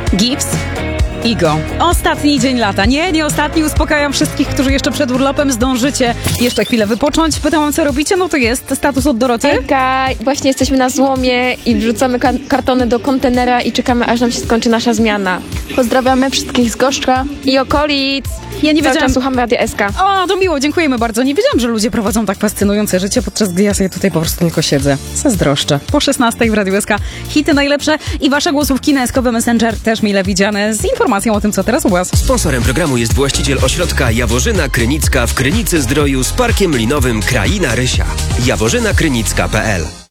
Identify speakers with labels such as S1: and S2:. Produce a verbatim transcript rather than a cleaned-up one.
S1: Gibbs. Igo. Ostatni dzień lata. Nie, nie ostatni. Uspokajam wszystkich, którzy jeszcze przed urlopem zdążycie jeszcze chwilę wypocząć. Pytałam, co robicie? No to jest status od Doroty.
S2: Hejka, właśnie jesteśmy na złomie i wrzucamy ka- kartony do kontenera i czekamy, aż nam się skończy nasza zmiana. Pozdrawiamy wszystkich z Gorzcza i okolic.
S1: Ja nie
S2: Cały
S1: wiedziałam.
S2: czas słucham Radia S K.
S1: O, to miło, dziękujemy bardzo. Nie wiedziałam, że ludzie prowadzą tak fascynujące życie, podczas gdy ja sobie tutaj po prostu tylko siedzę. Zazdroszczę. Po szesnastej w Radiu S K hity najlepsze i wasze głosówki na S K Messenger też mile widziane z informacją o tym, co teraz u was.
S3: Sponsorem programu jest właściciel ośrodka Jaworzyna Krynicka w Krynicy Zdroju z parkiem linowym Kraina Rysia. jaworzyna krynicka kropka p l